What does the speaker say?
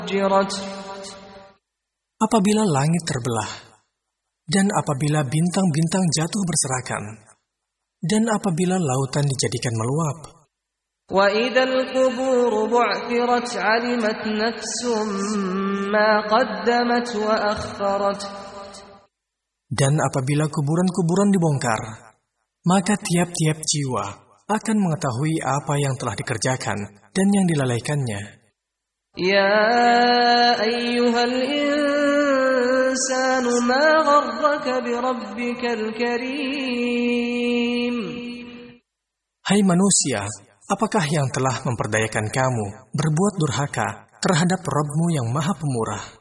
Apabila langit terbelah, dan apabila bintang-bintang jatuh berserakan, dan apabila lautan dijadikan meluap, وَإِذَا الْقُبُورُ بُعْثِرَتْ عَلِمَتْ نَفْسٌ مَا قَدَّمَتْ وَأَخَّرَتْ. Dan apabila kuburan-kuburan dibongkar, maka tiap-tiap jiwa akan mengetahui apa yang telah dikerjakan dan yang dilalaikannya. يَا أَيُّهَا الْإِنسَانُ مَا غَرَّكَ بِرَبِّكَ الْكَرِيمِ. Hai manusia, apakah yang telah memperdayakan kamu berbuat durhaka terhadap Rabb-Mu yang Maha Pemurah?